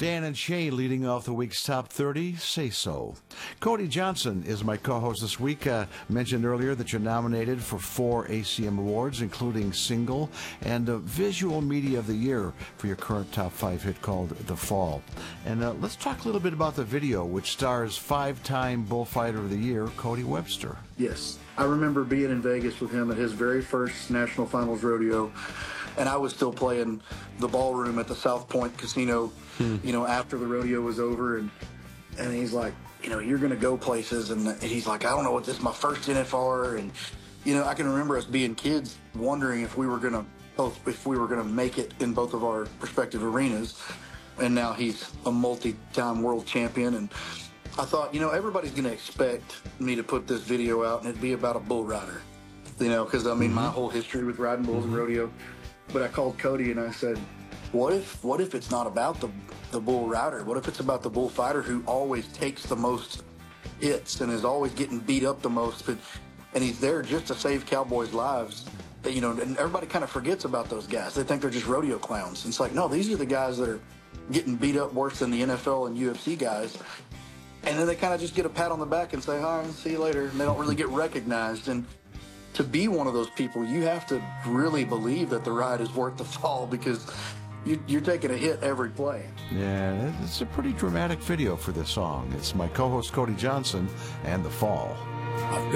Dan and Shay leading off the week's top 30, Say So. Cody Johnson is my co-host this week. Mentioned earlier that you're nominated for 4 ACM awards, including Single and Visual Media of the Year for your current top 5 hit called The Fall. And let's talk a little bit about the video, which stars 5-time Bullfighter of the Year, Cody Webster. Yes. I remember being in Vegas with him at his very first National Finals rodeo, and I was still playing the ballroom at the South Point Casino, after the rodeo was over, and he's like, you're going to go places, and he's like, I don't know what this is, my first NFR, and, I can remember us being kids wondering if we were going to make it in both of our respective arenas, and now he's a multi-time world champion, and I thought, everybody's going to expect me to put this video out and it'd be about a bull rider, because, my whole history with riding bulls and rodeo. But I called Cody and I said, what if it's not about the bull rider? What if it's about the bullfighter who always takes the most hits and is always getting beat up the most, and he's there just to save cowboys' lives? And everybody kind of forgets about those guys. They think they're just rodeo clowns. And it's like, no, these are the guys that are getting beat up worse than the NFL and UFC guys. And then they kind of just get a pat on the back and say, hi, see you later. And they don't really get recognized. And to be one of those people, you have to really believe that the ride is worth the fall, because you're taking a hit every play. Yeah, it's a pretty dramatic video for this song. It's my co-host Cody Johnson and The Fall.